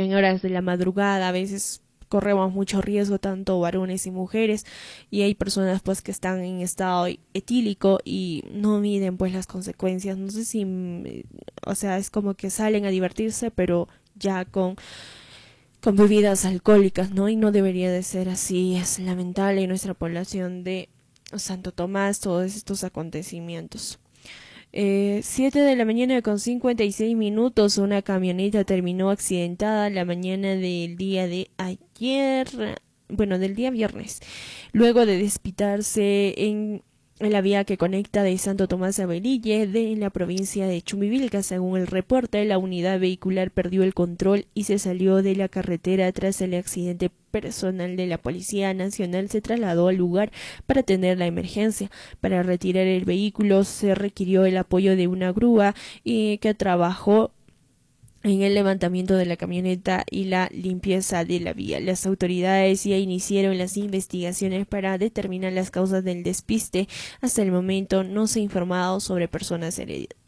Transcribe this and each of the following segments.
en horas de la madrugada, a veces corremos mucho riesgo, tanto varones y mujeres, y hay personas pues que están en estado etílico y no miden pues las consecuencias. No sé si, o sea, es como que salen a divertirse, pero ya con bebidas alcohólicas, ¿no? Y no debería de ser así. Es lamentable en nuestra población de Santo Tomás todos estos acontecimientos. 7 de la mañana con 56 minutos, una camioneta terminó accidentada la mañana del día de ayer, bueno, del día viernes, luego de despitarse en la vía que conecta de Santo Tomás a Velille de la provincia de Chumivilca. Según el reporte, la unidad vehicular perdió el control y se salió de la carretera. Tras el accidente, personal de la Policía Nacional se trasladó al lugar para atender la emergencia. Para retirar el vehículo se requirió el apoyo de una grúa que trabajó en el levantamiento de la camioneta y la limpieza de la vía. Las autoridades ya iniciaron las investigaciones para determinar las causas del despiste. Hasta el momento no se ha informado sobre personas heridas.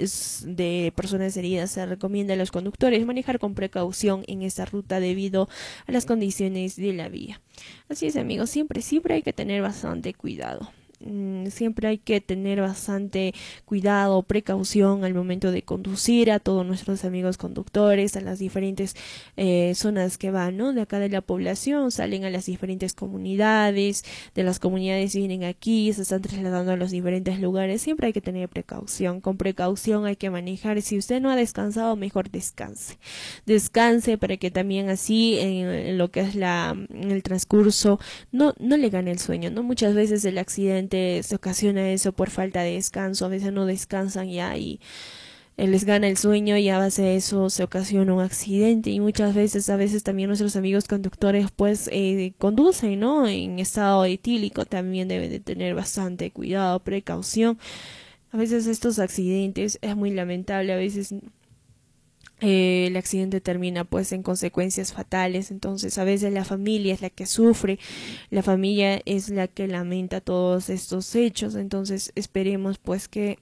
Se recomienda a los conductores manejar con precaución en esta ruta debido a las condiciones de la vía. Así es, amigos, siempre hay que tener bastante cuidado. Siempre hay que tener bastante cuidado, precaución al momento de conducir. A todos nuestros amigos conductores, a las diferentes zonas que van, ¿no? De acá de la población, salen a las diferentes comunidades, de las comunidades vienen aquí, se están trasladando a los diferentes lugares. Siempre hay que tener precaución, con precaución hay que manejar. Si usted no ha descansado, mejor descanse para que también así en lo que es en el transcurso no le gane el sueño, ¿no? Muchas veces el accidente se ocasiona eso por falta de descanso. A veces no descansan ya y les gana el sueño y a base de eso se ocasiona un accidente. Y muchas veces, a veces también nuestros amigos conductores pues conducen, ¿no? En estado etílico. También deben de tener bastante cuidado, precaución. A veces estos accidentes es muy lamentable, a veces el accidente termina pues en consecuencias fatales. Entonces a veces la familia es la que sufre, la familia es la que lamenta todos estos hechos. Entonces esperemos que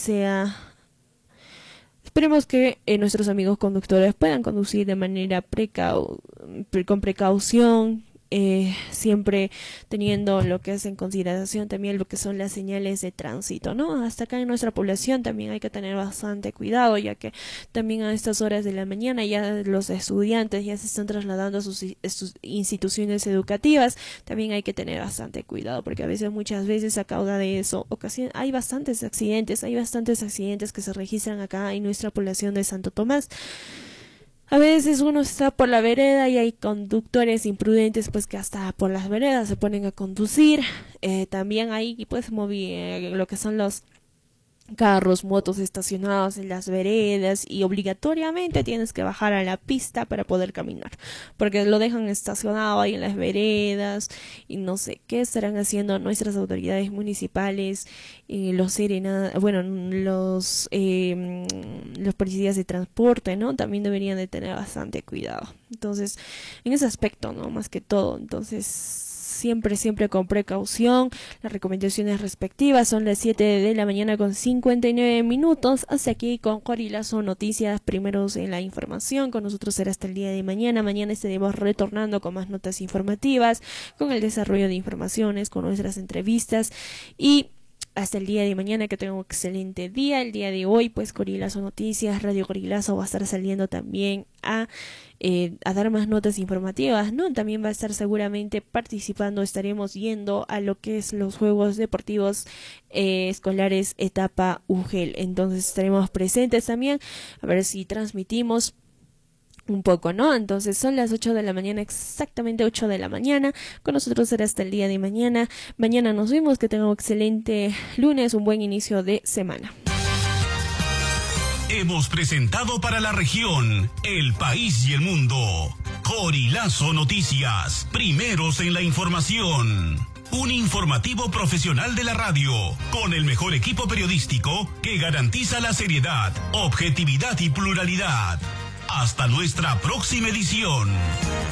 nuestros amigos conductores puedan conducir de manera con precaución, siempre teniendo lo que es en consideración también lo que son las señales de tránsito, ¿no? Hasta acá en nuestra población también hay que tener bastante cuidado, ya que también a estas horas de la mañana ya los estudiantes ya se están trasladando a sus instituciones educativas. También hay que tener bastante cuidado, porque muchas veces a causa de eso hay bastantes accidentes que se registran acá en nuestra población de Santo Tomás. A veces uno está por la vereda y hay conductores imprudentes pues que hasta por las veredas se ponen a conducir. También hay pues lo que son los carros, motos estacionados en las veredas y obligatoriamente tienes que bajar a la pista para poder caminar, porque lo dejan estacionado ahí en las veredas y no sé qué estarán haciendo nuestras autoridades municipales, los policías de transporte, ¿no? También deberían de tener bastante cuidado. Entonces, en ese aspecto, ¿no? Más que todo, entonces siempre con precaución. Las recomendaciones respectivas son las 7 de la mañana con 59 minutos. Hasta aquí con Corilazo Noticias, primeros en la información. Con nosotros será hasta el día de mañana. Mañana estaremos retornando con más notas informativas, con el desarrollo de informaciones, con nuestras entrevistas y hasta el día de mañana, que tenga un excelente día. El día de hoy, pues Corilazo Noticias, Radio Corilazo va a estar saliendo también a dar más notas informativas, ¿no? También va a estar seguramente participando, estaremos yendo a lo que es los Juegos Deportivos Escolares etapa UGEL. Entonces estaremos presentes también, a ver si transmitimos un poco, ¿no? Entonces son las 8 de la mañana, exactamente 8 de la mañana. Con nosotros será hasta el día de mañana. Mañana nos vemos, que tengan un excelente lunes, un buen inicio de semana. Hemos presentado para la región, el país y el mundo, Corilazo Noticias, primeros en la información. Un informativo profesional de la radio, con el mejor equipo periodístico que garantiza la seriedad, objetividad y pluralidad. Hasta nuestra próxima edición.